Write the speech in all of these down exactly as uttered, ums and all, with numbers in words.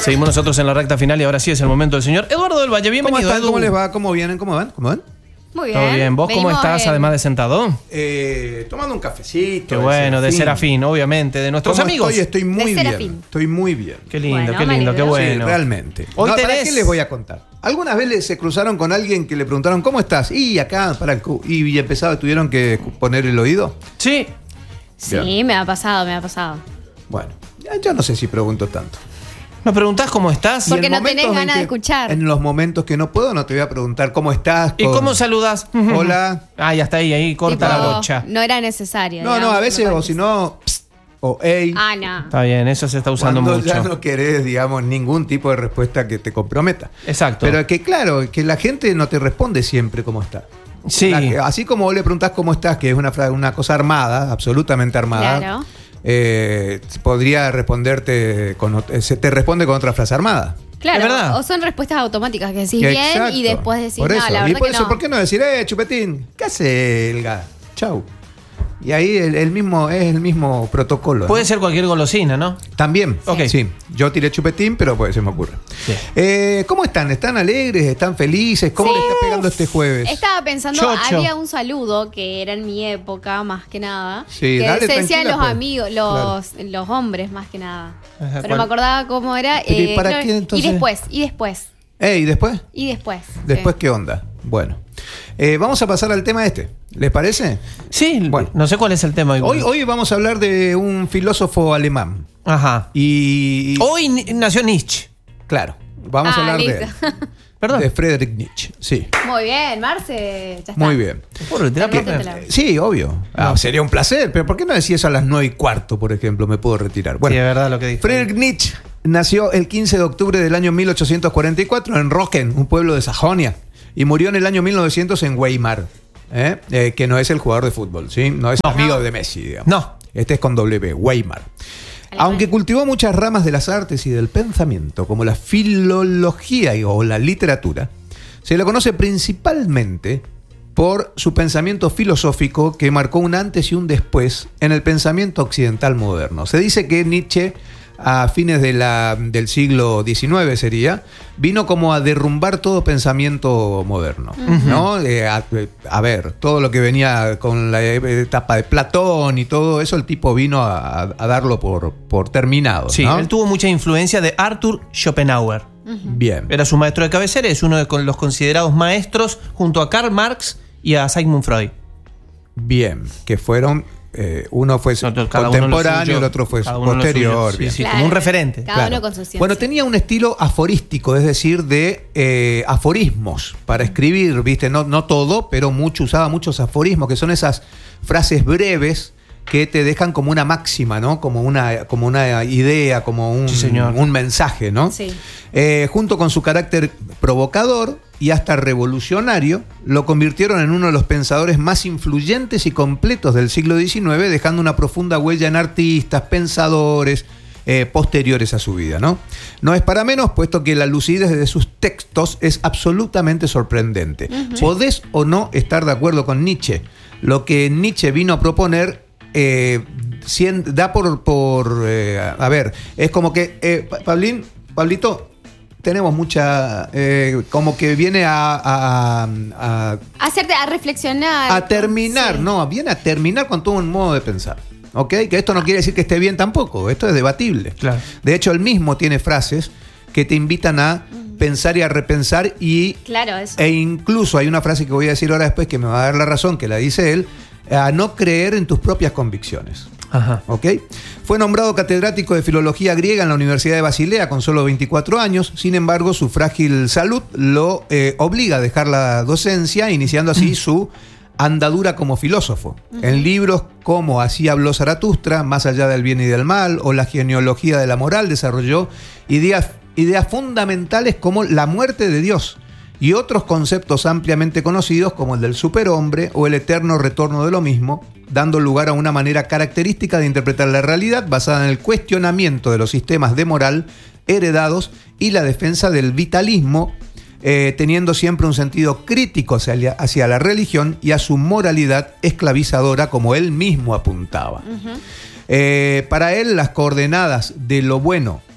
Seguimos nosotros en la recta final y ahora sí es el momento del señor Eduardo del Valle. Bienvenido, ¿Cómo están? Edu. ¿Cómo les va? ¿Cómo vienen? ¿Cómo van? ¿Cómo van? Muy bien. ¿Todo bien? ¿Vos cómo Venimos estás, en- además de sentado? Eh, tomando un cafecito. Qué bueno, de Serafín, obviamente, de nuestros ¿Cómo amigos. estoy? Estoy muy De bien. Serafín. Estoy muy bien. Qué lindo, Bueno, qué me lindo, qué alegro. bueno. Sí, realmente. Hoy No, ¿para tenés- qué les voy a contar? ¿Algunas veces se cruzaron con alguien que le preguntaron ¿cómo estás? Y acá, para el cu- y, y empezaba, tuvieron que poner el oído. Sí. Sí, Bien. me ha pasado, me ha pasado. Bueno, ya- yo no sé si pregunto tanto. ¿Me preguntás cómo estás? Y Porque en no tenés momentos en ganas que- de escuchar. En los momentos que no puedo, no te voy a preguntar cómo estás. ¿Y con- cómo saludás? Hola. Ah, ya está ahí, ahí corta Tipo, la bocha. No era necesario. No, no, digamos, a veces, me o parece. si no, psst, o hey. Ah, no. Está bien, eso se está usando Cuando mucho. ya no querés, digamos, ningún tipo de respuesta que te comprometa. Exacto. Pero que claro, que la gente no te responde siempre cómo está. Sí. La- así como vos le preguntás cómo estás, que es una, fra- una cosa armada, absolutamente armada, Claro. eh, podría responderte, con, ot- se te responde con otra frase armada. Claro, Es verdad. o son respuestas automáticas que decís bien Exacto. y después decís, Por no, eso. la y verdad por que eso, no. ¿por qué no decir, eh, chupetín? ¿Qué hace el gas? Chau. Y ahí el, el mismo, es el mismo protocolo. Puede ¿no? ser cualquier golosina, ¿no? También. Ok. Sí. Yo tiré chupetín, pero pues se me ocurre. Sí. Eh, ¿Cómo están? ¿Están alegres? ¿Están felices? ¿Cómo Sí. le está pegando este jueves? Estaba pensando, Chocho. había un saludo que era en mi época, más que nada. Sí, que dale, se decían tranquila, los pues. amigos, los, los hombres, más que nada. Ajá, Pero ¿cuál? me acordaba cómo era. Pero, ¿y eh, para creo- qué, entonces? Y después, y después, Eh, ¿Y después? y después. ¿Después sí. qué onda? Bueno. Eh, vamos a pasar al tema este. ¿Les parece? Sí, Bueno. no sé cuál es el tema. igual. Hoy, hoy vamos a hablar de un filósofo alemán. Ajá. Y. Hoy ni- nació Nietzsche. Claro. Vamos a Ah, hablar de listo. él. Perdón. De Friedrich Nietzsche. Sí. Muy bien, Marce. Ya está. Muy bien. ¿Puedo retirar? Te metes la- Sí, obvio. Ah, sería un placer. Pero ¿por qué no decís eso a las nueve y cuarto, por ejemplo? Me puedo retirar. Bueno, Sí, es verdad lo que dice. Friedrich Nietzsche nació el quince de octubre del año mil ochocientos cuarenta y cuatro en Rocken, un pueblo de Sajonia, y murió en el año mil novecientos en Weimar, ¿eh? Eh, que no es el jugador de fútbol, ¿sí? No es No. amigo de Messi, digamos. No. Este es con W, Weimar. Alemán. Aunque cultivó muchas ramas de las artes y del pensamiento, como la filología y- o la literatura, se le conoce principalmente por su pensamiento filosófico que marcó un antes y un después en el pensamiento occidental moderno. Se dice que Nietzsche, a fines de la- del siglo diecinueve sería, vino como a derrumbar todo pensamiento moderno, ¿no? Eh, a, a ver, todo lo que venía con la etapa de Platón y todo eso, el tipo vino a, a darlo por, por terminado, Sí, ¿no? él tuvo mucha influencia de Arthur Schopenhauer. Bien. Era su maestro de cabecera, es uno de con- los considerados maestros junto a Karl Marx y a Sigmund Freud. Bien, que fueron, eh, uno fue Cada uno lo contemporáneo, suyo, el otro fue cada uno lo posterior. suyo. bien. Sí, sí, como un referente. Cada Claro. uno con su ciencia. Bueno, tenía un estilo aforístico, es decir, de eh, aforismos para escribir, ¿viste? No, no todo, pero mucho, usaba muchos aforismos, que son esas frases breves que te dejan como una máxima, ¿no? Como una, como una idea, como un, Sí, señor. un mensaje, ¿no? Sí. Eh, junto con su carácter provocador y hasta revolucionario, lo convirtieron en uno de los pensadores más influyentes y completos del siglo diecinueve, dejando una profunda huella en artistas, pensadores eh, posteriores a su vida, ¿no? No es para menos, puesto que la lucidez de sus textos es absolutamente sorprendente. Podés o no estar de acuerdo con Nietzsche. Lo que Nietzsche vino a proponer eh, cien- da por, por eh, a ver, es como que, eh, Pa- Pablín, Pablito, tenemos mucha, eh, como que viene a, a, a, Hacerte a reflexionar. a terminar, Sí. no, viene a terminar con todo un modo de pensar. ¿Ok? Que esto no quiere decir que esté bien tampoco, esto es debatible. Claro. De hecho, él mismo tiene frases que te invitan a pensar y a repensar y Claro, eso. e incluso hay una frase que voy a decir ahora después que me va a dar la razón, que la dice él, a no creer en tus propias convicciones. Ajá. ¿Ok? Fue nombrado catedrático de filología griega en la Universidad de Basilea con solo veinticuatro años. Sin embargo, su frágil salud lo eh, obliga a dejar la docencia, iniciando así su andadura como filósofo. En libros como Así habló Zaratustra, Más allá del bien y del mal, o La genealogía de la moral, desarrolló ideas, ideas fundamentales como la muerte de Dios y otros conceptos ampliamente conocidos como el del superhombre o el eterno retorno de lo mismo, dando lugar a una manera característica de interpretar la realidad basada en el cuestionamiento de los sistemas de moral heredados y la defensa del vitalismo, eh, teniendo siempre un sentido crítico hacia, hacia la religión y a su moralidad esclavizadora, como él mismo apuntaba. Eh, para él, las coordenadas de lo bueno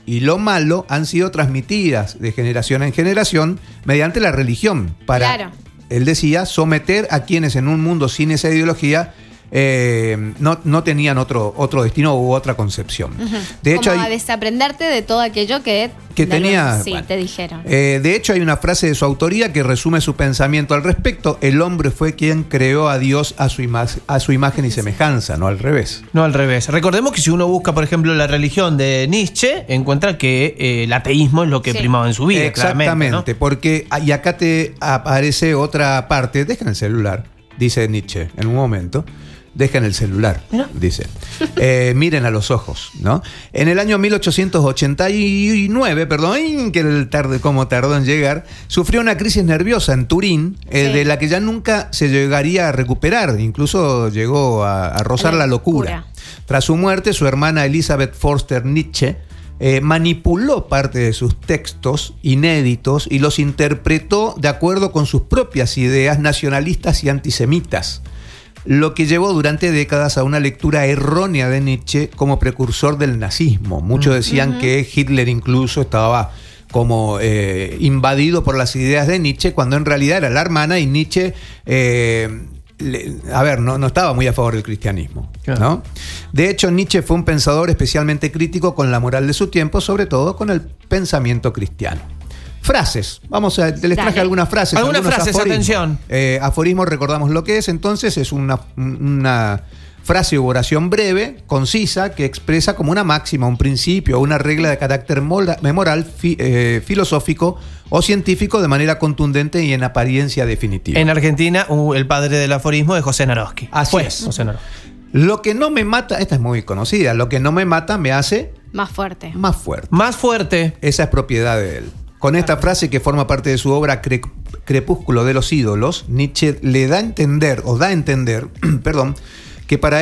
y lo malo han sido transmitidas de generación en generación mediante la religión para, Claro. él decía, someter a quienes en un mundo sin esa ideología eh, no, no tenían otro, otro destino u otra concepción. Ujú. De hecho, Como hay- a desaprenderte de todo aquello que, que de alguna- tenía. Sí, bueno, te dijeron. eh, de hecho, hay una frase de su autoría que resume su pensamiento al respecto. El hombre fue quien creó a Dios a su, ima- a su imagen y semejanza, no al revés. No al revés. Recordemos que si uno busca, por ejemplo, la religión de Nietzsche, encuentra que eh, el ateísmo es lo que Sí. primaba en su vida. Exactamente, claramente, ¿no? porque y acá te aparece otra parte. Dejen el celular, dice Nietzsche en un momento. Dejen el celular, Mira. dice. Eh, miren a los ojos, ¿no? En el año mil ochocientos ochenta y nueve, perdón, que el tarde, como tardó en llegar, sufrió una crisis nerviosa en Turín, eh, Sí. de la que ya nunca se llegaría a recuperar. Incluso llegó a, a rozar A la la locura. locura. Tras su muerte, su hermana Elizabeth Forster Nietzsche eh, manipuló parte de sus textos inéditos y los interpretó de acuerdo con sus propias ideas nacionalistas y antisemitas, lo que llevó durante décadas a una lectura errónea de Nietzsche como precursor del nazismo. Muchos decían que Hitler incluso estaba como eh, invadido por las ideas de Nietzsche, cuando en realidad era la hermana, y Nietzsche, eh, le- a ver, no, no estaba muy a favor del cristianismo, Claro. ¿no? De hecho, Nietzsche fue un pensador especialmente crítico con la moral de su tiempo, sobre todo con el pensamiento cristiano. Frases. Vamos a, les traje Dale. algunas frases. Algunas algunos frases, aforismos. atención. Eh, aforismo, recordamos lo que es, entonces es una, una frase o oración breve, concisa, que expresa como una máxima, un principio o una regla de carácter mola- moral, fi- eh, filosófico o científico de manera contundente y en apariencia definitiva. En Argentina, uh, el padre del aforismo es José Naroski. Así Fue es. José Naroski. Lo que no me mata, esta es muy conocida, lo que no me mata me hace Más fuerte. más fuerte. Más fuerte. Esa es propiedad de él. Con esta frase, que forma parte de su obra Cre- Crepúsculo de los ídolos, Nietzsche le da a entender, o da a entender, perdón, que para